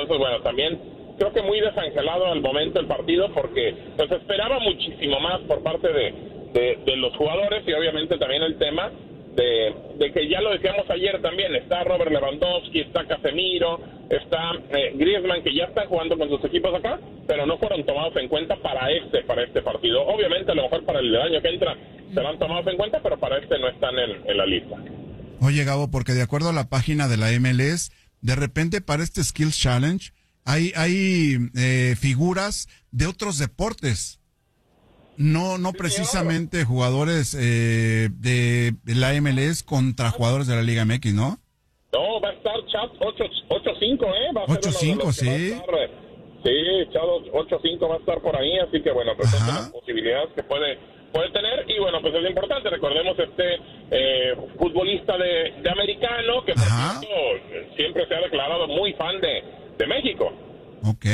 Entonces, bueno, también creo que muy desangelado al momento el partido porque pues esperaba muchísimo más por parte de los jugadores y obviamente también el tema de que ya lo decíamos ayer también, está Robert Lewandowski, está Casemiro, está Griezmann, que ya están jugando con sus equipos acá, pero no fueron tomados en cuenta para este partido. Obviamente a lo mejor para el año que entra serán tomados en cuenta, pero para este no están en la lista. Oye, Gabo, porque de acuerdo a la página de la MLS, de repente para este Skills Challenge hay figuras de otros deportes. No precisamente jugadores de la MLS contra jugadores de la Liga MX, ¿no? No, va a estar Chat 8-5, Va a 8-5, sí. Sí, Chat 8-5 va a estar por ahí, así que bueno, pues son las posibilidades que puede tener. Y bueno, pues es importante, recordemos futbolista de americano, que por cierto, siempre se ha declarado muy fan de México. Ok.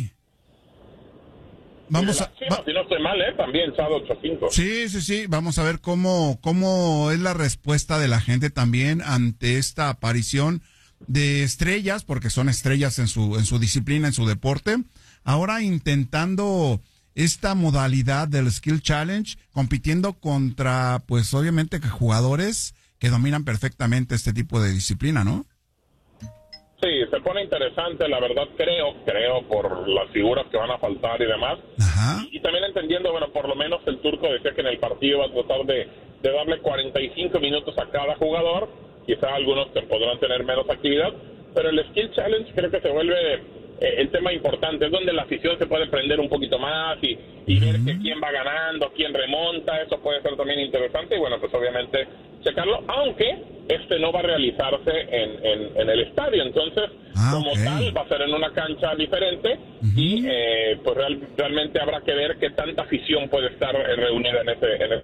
Vamos a... si no estoy mal, también Chad 8-5. Sí. Vamos a ver cómo es la respuesta de la gente también ante esta aparición de estrellas, porque son estrellas en su disciplina, en su deporte. Ahora intentando esta modalidad del Skill Challenge, compitiendo contra, pues obviamente, jugadores que dominan perfectamente este tipo de disciplina, ¿no? Sí, se pone interesante, la verdad creo por las figuras que van a faltar y demás. Y también entendiendo, bueno, por lo menos el turco decía que en el partido va a tratar de darle 45 minutos a cada jugador, quizá algunos que podrán tener menos actividad, pero el Skill Challenge creo que se vuelve el tema importante, es donde la afición se puede prender un poquito más y ver que quién va ganando, quién remonta, eso puede ser también interesante y bueno, pues obviamente checarlo, aunque no va a realizarse en el estadio, entonces como tal va a ser en una cancha diferente y pues realmente habrá que ver qué tanta afición puede estar reunida en ese.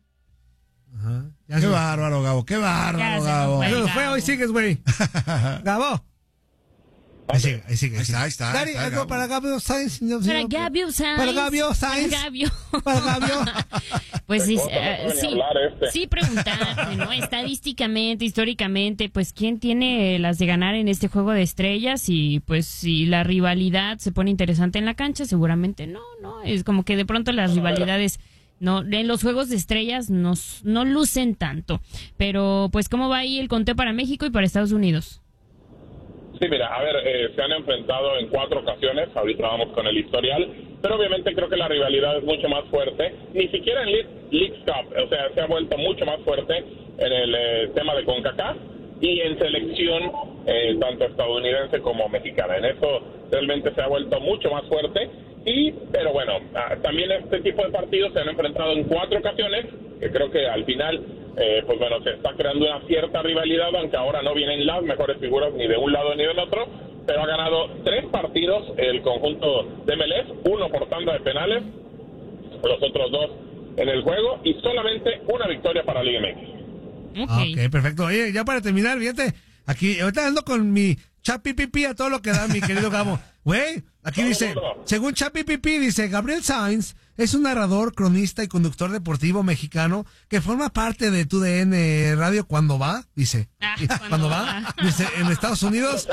Qué bárbaro, Gabo, qué bárbaro, Gabo. Eso fue, hoy sigues, güey. Gabo. Ahí sigue. Ahí está. Dari, algo para Gabio Sainz. Para Gabio Sainz. Para Gabio. Pues sí preguntarte, ¿no? Estadísticamente, históricamente, pues quién tiene las de ganar en este juego de estrellas y pues si la rivalidad se pone interesante en la cancha, seguramente no, es como que de pronto las rivalidades no en los juegos de estrellas no lucen tanto, pero pues cómo va ahí el conteo para México y para Estados Unidos. Sí, mira, a ver, se han enfrentado en 4 ocasiones, ahorita vamos con el historial, pero obviamente creo que la rivalidad es mucho más fuerte, ni siquiera en League Cup, o sea, se ha vuelto mucho más fuerte en el tema de CONCACAF y en selección tanto estadounidense como mexicana, en eso realmente se ha vuelto mucho más fuerte, pero bueno, también este tipo de partidos se han enfrentado en 4 ocasiones, que creo que al final pues bueno, se está creando una cierta rivalidad, aunque ahora no vienen las mejores figuras ni de un lado ni del otro, pero ha ganado 3 partidos el conjunto de MLS, 1 por tanda de penales, los otros 2 en el juego, y solamente 1 victoria para Liga MX. Ok, perfecto. Oye, ya para terminar, fíjate, aquí, ahorita ando con mi chapipipi a todo lo que da, mi querido Gabo. Güey, aquí dice, según chapipipi, dice, Gabriel Sainz es un narrador, cronista y conductor deportivo mexicano que forma parte de TUDN Radio cuando va, dice. Cuando va, dice, en Estados Unidos.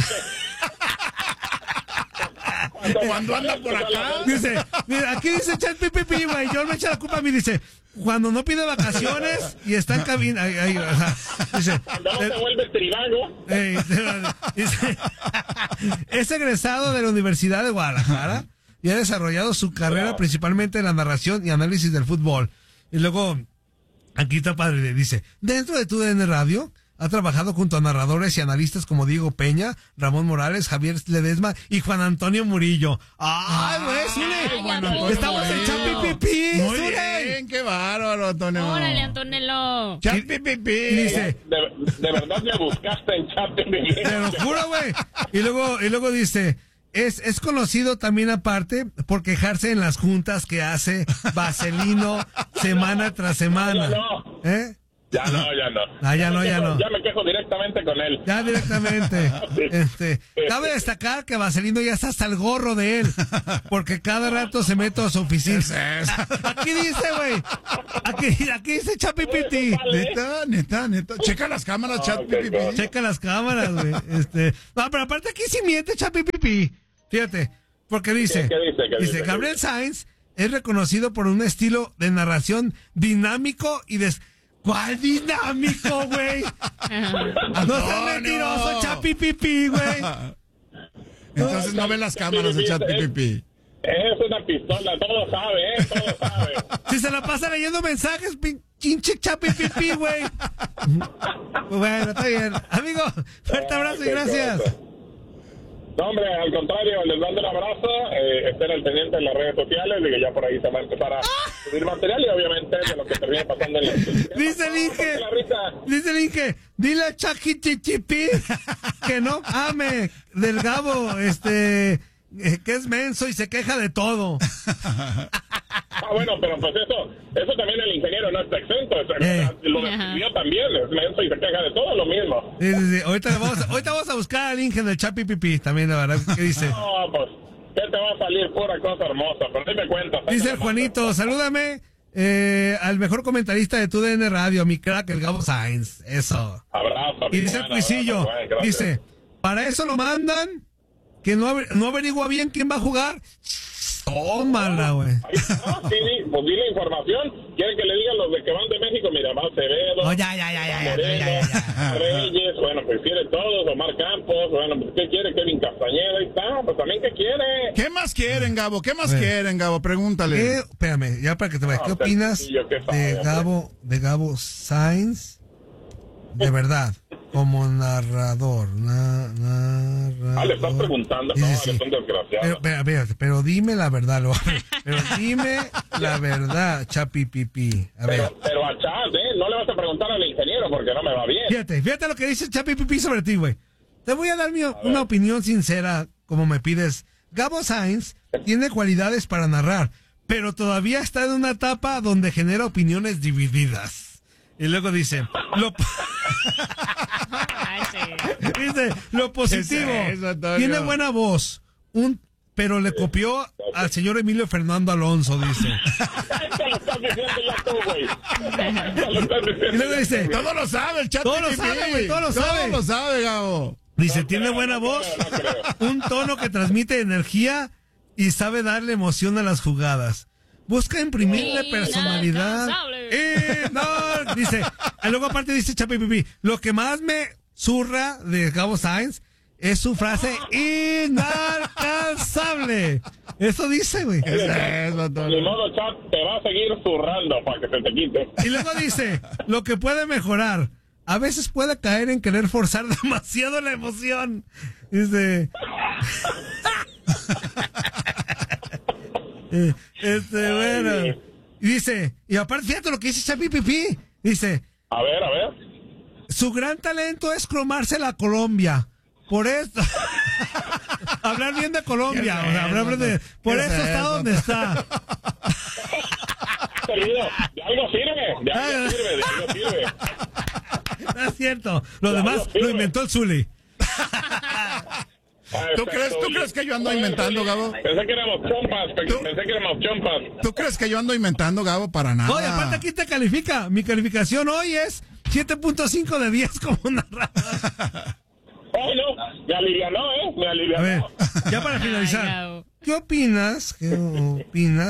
Cuando anda por acá. Dice, mira, aquí dice chapipipi, güey, yo me echo la culpa a mí, dice, cuando no pide vacaciones y está en cabina, dice, cuando no se vuelve tribago. Dice, es egresado de la Universidad de Guadalajara y ha desarrollado su carrera principalmente en la narración y análisis del fútbol. Y luego, aquí está padre, dice, dentro de TUDN Radio ha trabajado junto a narradores y analistas como Diego Peña, Ramón Morales, Javier Ledesma y Juan Antonio Murillo. ¡Ay, güey, Zule! ¡Estamos en Chapipipi! Muy bien, qué bárbaro, Antonio. ¡Órale, Antonello! Chapipipi. Dice, de verdad me buscaste en Chapipipi. Te lo juro, güey. Y luego dice, es conocido también aparte por quejarse en las juntas que hace Vaselino semana tras semana. No. Ya no. Ya me quejo directamente con él. Ya directamente. Cabe destacar que Vaselino ya está hasta el gorro de él, porque cada rato se mete a su oficina. Aquí dice, güey. Aquí dice Chapipiti. Neta. Checa las cámaras, Chapipiti. Checa las cámaras, güey. No, pero aparte aquí sí miente Chapipiti. Fíjate, porque dice. ¿Qué dice? Gabriel Sainz es reconocido por un estilo de narración dinámico y ¿Cuál dinámico, güey? No seas mentiroso, Chapipipi, güey. Entonces no ve las cámaras de Chapipipi. Es una pistola, todo sabe. Si se la pasa leyendo mensajes, pinche Chapipipi, güey. Bueno, está bien. Amigo, fuerte abrazo y gracias. No, hombre, al contrario, les mando un abrazo, estén al pendiente en las redes sociales, de que ya por ahí se va a empezar a subir material y obviamente de lo que termine pasando en la... Dice el Inge, dile a Chaquichichipi que no ame del Gabo, que es menso y se queja de todo. Bueno, pero pues eso también el ingeniero no está exento, lo describió también, es menso y se queja de todo, lo mismo. Sí. Ahorita vamos a buscar al Inge del Chapi Pipi también, la verdad, ¿qué dice? No, pues, ¿qué te va a salir? Pura cosa hermosa, pero ahí me cuentas. Dice el Juanito, salúdame al mejor comentarista de TUDN Radio, mi crack, el Gabo Sainz, eso. Abrazo. Y dice el Cuisillo, dice, para eso lo mandan, que no averigua bien quién va a jugar. Tómala, güey. Pues dile información. Quieren que le digan los de que van de México. Mira, más Acevedo. Oh, ya. Reyes, bueno, pues quiere todos. Omar Campos, bueno, pues ¿qué quiere? Kevin Castañeda, ahí está. Pues también, ¿qué quiere? ¿Qué más quieren, Gabo? Pregúntale. Espérame, ya para que te vayas. ¿Qué opinas de Gabo Sainz? De verdad, como narrador. Le estás preguntando. Sí, no, sí. Son desgraciados. Pero dime la verdad, Chapipipi. A ver. Pero a Chad, no le vas a preguntar al ingeniero porque no me va bien. Fíjate lo que dice Chapipipi sobre ti, güey. Te voy a dar una opinión sincera, como me pides. Gabo Sainz tiene cualidades para narrar, pero todavía está en una etapa donde genera opiniones divididas. Y luego dice, lo positivo, tiene buena voz, pero le copió al señor Emilio Fernando Alonso, dice. Lo estás diciendo ya tú, güey. Y luego dice, todo lo sabe el chat. Todo lo sabe, Gabo. Dice, tiene buena voz, un tono que transmite energía y sabe darle emoción a las jugadas. Busca imprimirle personalidad. No, dice. Luego aparte dice Chapipipi, lo que más me zurra de Gabo Sainz es su frase inalcanzable. Eso dice, güey. De modo, Chat, te va a seguir zurrando para que se te quite. Y luego dice, lo que puede mejorar. A veces puede caer en querer forzar demasiado la emoción. Dice... bueno. Y dice, y aparte, fíjate lo que dice Chapipipi. Dice, a ver. Su gran talento es cromársela a Colombia. Por eso. Hablar bien de Colombia. O sea, por eso está donde está. De algo sirve. No es cierto. Lo demás lo inventó el Zuli. ¿Tú crees que yo ando inventando, Gabo? Pensé que éramos chompas. ¿Tú crees que yo ando inventando, Gabo? Para nada. Oye, aparte aquí te califica. Mi calificación hoy es 7.5 de 10 como narrador. Ay, no, me alivianó. A ver, ya para finalizar. ¿Qué opinas de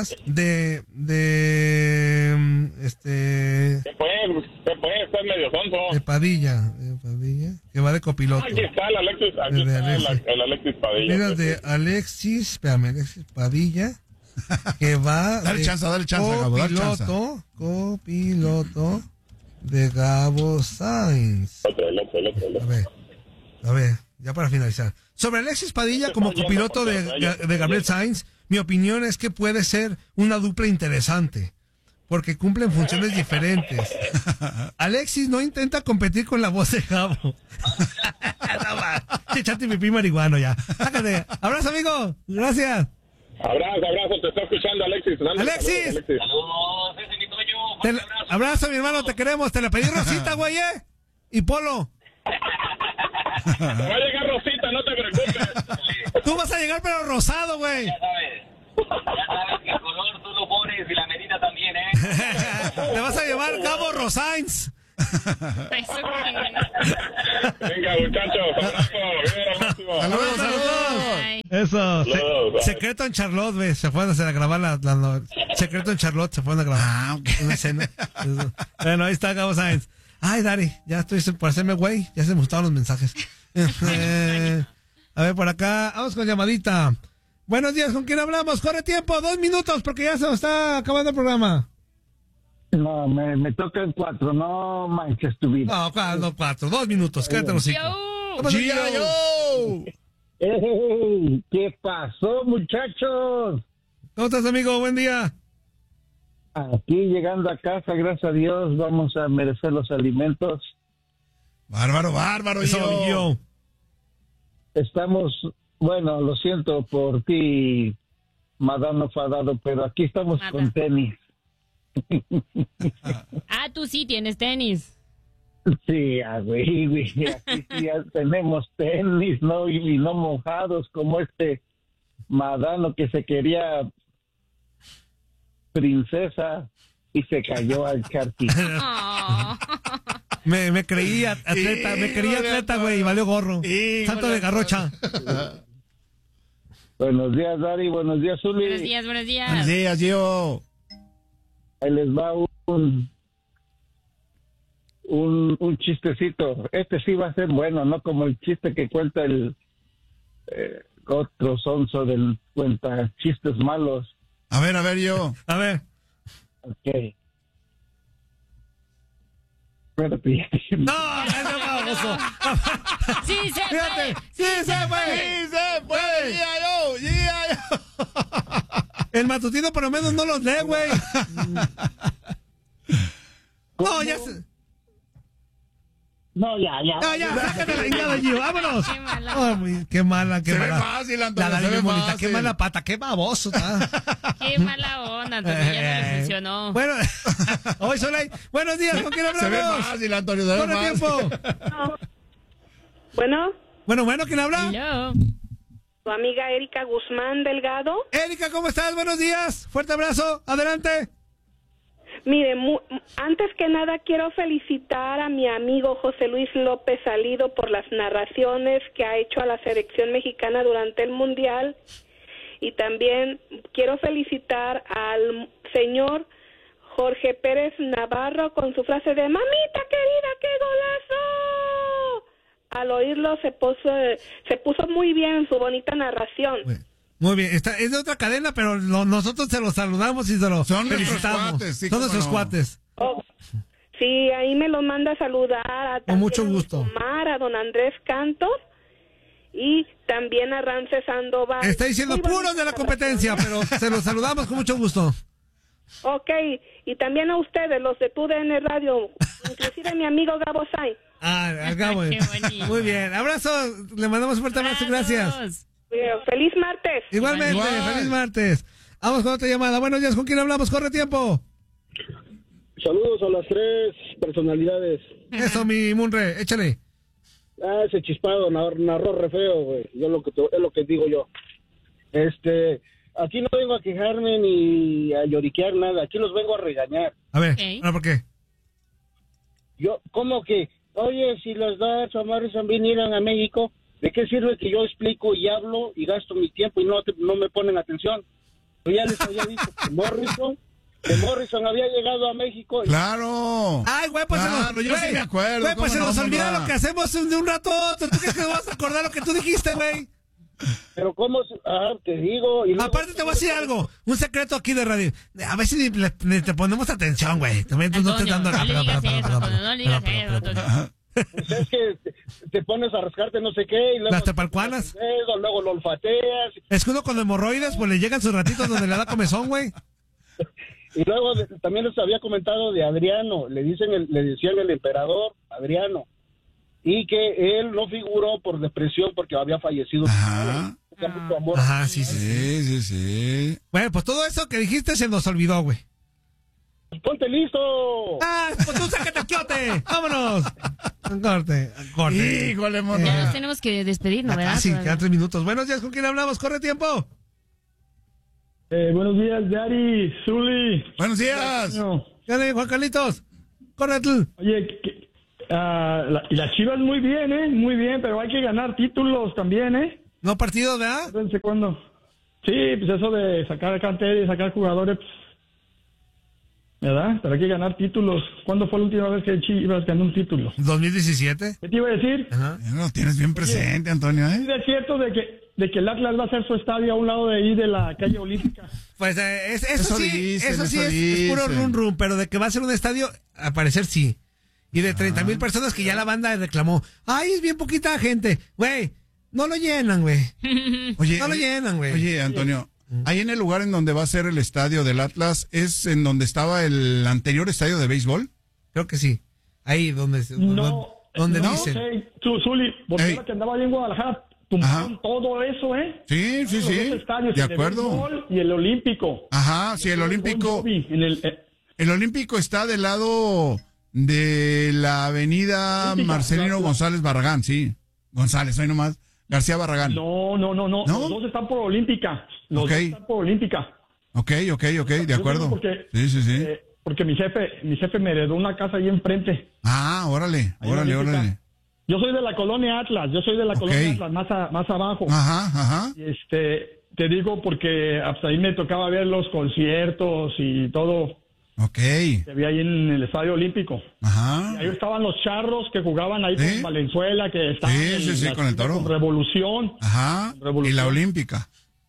¿Qué puede? Estás medio sonso. De Padilla, que va de copiloto. Aquí está el Alexis Padilla. Mira, de Alexis Padilla, que va dale chance, Gabo, dale chance. Copiloto de Gabo Sainz. A ver, ya para finalizar. Sobre Alexis Padilla como copiloto de Gabriel Sainz, mi opinión es que puede ser una dupla interesante, porque cumplen funciones diferentes. Alexis no intenta competir con la voz de Gabo. Echate pipí marihuano ya. Sácate. Abrazo, amigo. Gracias. Abrazo. Te está escuchando Alexis. Alexis. Saludos, ese Toño. Abrazo, mi hermano, te queremos. Te la pedí Rosita, güey, y Polo. Te va a llegar Rosita, no te preocupes. Tú vas a llegar, pero rosado, güey. Ya sabes que el color tú lo pones y la medida también, Te vas a llevar Gabo Rosains. Venga, muchachos, abrazo. Vive al máximo. Saludos. Eso. Secreto en Charlotte, güey. Se fueron a grabar Secreto en Charlotte, se fueron a grabar. Una escena. Eso. Bueno, ahí está Gabo Sainz. Ay, Dari, ya estoy por hacerme güey. Ya se me gustaron los mensajes. A ver, por acá. Vamos con llamadita. Buenos días, ¿con quién hablamos? Corre tiempo, 2 minutos, porque ya se nos está acabando el programa. No, me tocan 4, no manches tu vida. No, 4, 2 minutos, quédate los 5. ¡Ey! ¿Qué pasó, muchachos? ¿Cómo estás, amigo? Buen día. Aquí llegando a casa, gracias a Dios, vamos a merecer los alimentos. Bárbaro, yo. Estamos, bueno, lo siento por ti, Madano Fadado, pero aquí estamos con tenis. Tú sí tienes tenis. Sí, güey, aquí sí ya tenemos tenis, ¿no? Y no mojados como este Madano que se quería princesa y se cayó al charqui. Me creía atleta, güey, y valió gorro. Santo de garrocha. Buenos días, Dari, buenos días, Zuli. Buenos días. Buenos días, Gio. Ahí les va un chistecito. Este sí va a ser bueno, no como el chiste que cuenta el otro sonso del cuenta chistes malos. A ver, yo. A ver. Ok. Espérate. No, es famoso. Sí se puede. Sí se puede. yo. El matutino por lo menos no los lee, güey. No, ya se... No, ya. No, ya, sácate la hingada, Gio, vámonos. Qué mala. Qué mala. Se ve fácil, Antonio, La se ve bonita, fácil. qué mala pata, qué baboso. Qué mala onda, Antonio, ya no le funcionó. Bueno, hoy Soleil, buenos días, ¿con quién Se ve hablamos? fácil, Antonio, se ve Corre fácil. tiempo. Bueno, ¿quién habla? Hello. tu amiga Erika Guzmán Delgado. Erika, ¿cómo estás? Buenos días, fuerte abrazo, adelante. Mire, antes que nada quiero felicitar a mi amigo José Luis López Salido por las narraciones que ha hecho a la selección mexicana durante el Mundial. Y también quiero felicitar al señor Jorge Pérez Navarro con su frase de "mamita querida, qué golazo". Al oírlo se puso muy bien su bonita narración. Muy bien, es de otra cadena, pero nosotros se los saludamos y se los Son felicitamos. nuestros cuates, sí, son nuestros cuates. Oh, sí, ahí me los manda a saludar Con mucho gusto. Omar, a don Andrés Cantos y también a Ramses Sandoval. Está diciendo Muy puros de la competencia, pero se los saludamos con mucho gusto. Ok, y también a ustedes, los de TUDN Radio, inclusive mi amigo Gabo Sainz. Al Gabo. Qué bonito. Muy bien, abrazo, le mandamos un fuerte abrazo, gracias. Feliz martes. Igualmente, Igual. feliz martes. Vamos con otra llamada. Buenos días, ¿con quién hablamos? Corre tiempo. Saludos a las 3 personalidades. Eso, mi Munre, échale. Ese chispado narró re feo, güey. Es lo que digo yo. Aquí no vengo a quejarme ni a lloriquear nada. Aquí los vengo a regañar. A ver, Ok. ¿ahora por qué? Yo, ¿cómo que? Oye, si los dos Amares vinieron a México, ¿de qué sirve que yo explico y hablo y gasto mi tiempo y no me ponen atención? Yo ya les había dicho que Morrison había llegado a México. Claro. Ay, güey, pues Claro, yo sí me acuerdo. Güey, pues ¿Cómo se no, nos olvida Mondra? lo que hacemos de un rato a otro. ¿Tú crees que no vas a acordar lo que tú dijiste, güey? Pero ¿cómo? Te digo. Y luego, Aparte te voy a decir algo, un secreto aquí de radio. A ver si te ponemos atención, güey. También tú no te Antonio, dando... no le digas eso, Antonio, no le digas eso, Antonio. pues es que te pones a rascarte no sé qué y luego... Las tepalcuanas. Luego lo olfateas. Es que uno con hemorroides, pues le llegan sus ratitos donde le da comezón, güey. Y luego también les había comentado de Adriano, le decían el emperador Adriano, y que él no figuró por depresión porque había fallecido. Ajá. Mucho amor. Ajá, sí. Sí. Bueno, pues todo eso que dijiste se nos olvidó, güey. Ponte listo. ¡Ah, pues tú sácate el quiote! ¡Vámonos! Corte. Híjole, mono. Ya nos tenemos que despedir, ¿no, verdad? Sí, quedan 3 minutos. Buenos días, ¿con quién hablamos? ¡Corre tiempo! Buenos días, Dari, Zuli. Buenos días. ¿Qué hay, Juan Carlitos? ¡Corre tú! Oye, y las Chivas muy bien, muy bien, pero hay que ganar títulos también, No partidos, ¿verdad? Acuérdense cuándo. Sí, pues eso de sacar cantera y sacar jugadores, pues, ¿verdad? Pero hay que ganar títulos. ¿Cuándo fue la última vez que Chivas ganó un título? 2017. ¿Qué te iba a decir? Ajá. Lo tienes bien presente, Antonio, ¿eh? ¿Es cierto de que el Atlas va a hacer su estadio a un lado de ahí de la calle Olímpica? Pues eso sí dicen. es puro rum, pero de que va a ser un estadio, al parecer sí. Y de 30,000 personas que ya la banda reclamó. Ay, es bien poquita gente. Güey, no lo llenan, güey. Oye, no lo llenan, güey. Oye, Antonio, ahí en el lugar en donde va a ser el estadio del Atlas, ¿es en donde estaba el anterior estadio de béisbol? Creo que sí. Ahí donde dicen. Zuli, porque la que andaba ahí en Guadalajara, tumbaron todo eso, Sí. Estadios, de acuerdo. Y el Olímpico. Ajá, sí, el Olímpico. El Olímpico está del lado de la avenida Marcelino González Barragán, sí. González, hoy nomás. García Barragán. No. Los dos están por Olímpica. Los dos están por Olímpica. Ok, de acuerdo. Sí. Porque mi jefe me heredó una casa ahí enfrente. Ah, órale. Yo soy de la colonia Atlas, más abajo. Ajá. Y te digo porque hasta ahí me tocaba ver los conciertos y todo. Ok. Que había ahí en el Estadio Olímpico. Ajá. Y ahí estaban los charros que jugaban ahí con Valenzuela, que estaban con el Toro. Con Revolución. Ajá. Y la Olímpica.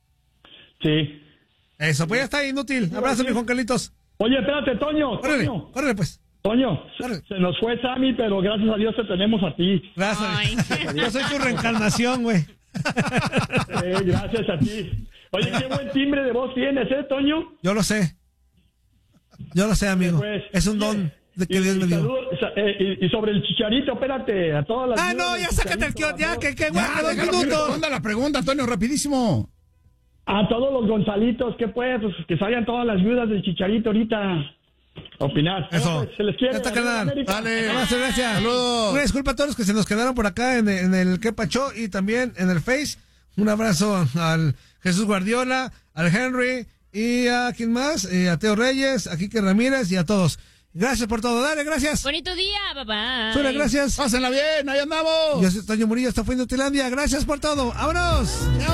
Sí. Eso, pues ya está inútil. Abrazo, mi Juan Carlitos. Oye, espérate, Toño. Córrele, pues. Toño, se nos fue Sammy, pero gracias a Dios te tenemos a ti. Gracias. Yo soy tu reencarnación, güey. Gracias a ti. Oye, qué buen timbre de voz tienes, Toño. Yo lo sé, amigo. Pues, es un don de que Dios me dio. Y sobre el Chicharito, espérate, a todas las... no, ya sácate el kiot, ya, que bueno, 2 minutos. Responda la pregunta, Antonio, rapidísimo. A todos los Gonzalitos, ¿qué pues? Que salgan todas las viudas del Chicharito ahorita a opinar. Eso. Se les quiere. Dale, gracias. Saludos. Una disculpa a todos los que se nos quedaron por acá en el Que Pacho y también en el Face. Un abrazo al Jesús Guardiola, al Henry y a ¿quién más? A Teo Reyes, a Quique Ramírez y a todos. Gracias por todo. Dale, gracias. Bonito día, papá. Gracias. Pásenla bien, ahí andamos. Yo soy Toño Murillo, esto fue Inutilandia. Gracias por todo. ¡Vámonos!